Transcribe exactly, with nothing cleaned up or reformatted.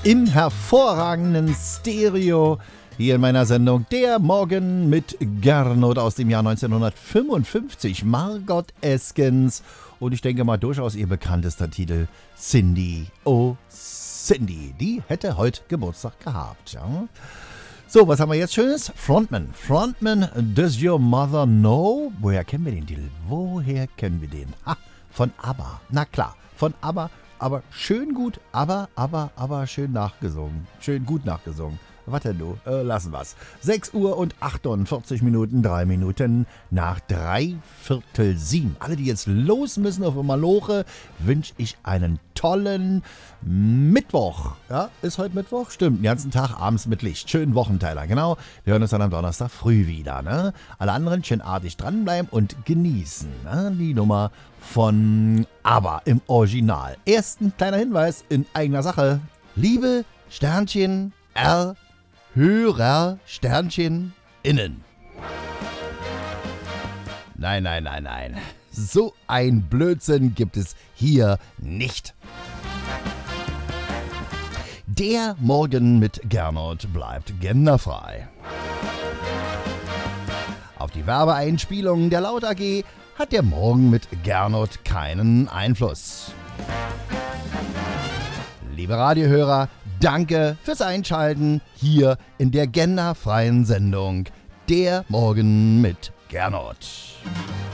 im hervorragenden Stereo hier in meiner Sendung Der Morgen mit Gernot aus dem Jahr neunzehnhundertfünfundfünfzig. Margot Eskens und ich denke mal durchaus ihr bekanntester Titel Cindy, oh Cindy. Die hätte heute Geburtstag gehabt. Ja? So, was haben wir jetzt Schönes? Frontman. Frontman, Does Your Mother Know? Woher kennen wir den Titel? Woher kennen wir den? Ha, von ABBA. Na klar, von ABBA. Aber schön gut, aber, aber, aber schön nachgesungen. Schön gut nachgesungen. Was denn du? Äh, lassen wir's. sechs Uhr und achtundvierzig Minuten, drei Minuten nach drei Viertel sieben. Alle, die jetzt los müssen auf Maloche, wünsche ich einen tollen Mittwoch. Ja, ist heute Mittwoch? Stimmt, den ganzen Tag abends mit Licht. Schönen Wochenteiler, genau. Wir hören uns dann am Donnerstag früh wieder. Ne? Alle anderen schön artig dranbleiben und genießen. Ne? Die Nummer von ABBA im Original. Erst ein kleiner Hinweis in eigener Sache. Liebe Sternchen R Hörer Sternchen innen. Nein, nein, nein, nein. So ein Blödsinn gibt es hier nicht. Der Morgen mit Gernot bleibt genderfrei. Auf die Werbeeinspielung der Laut A G hat der Morgen mit Gernot keinen Einfluss. Liebe Radiohörer, danke fürs Einschalten hier in der genderfreien Sendung Der Morgen mit Gernot.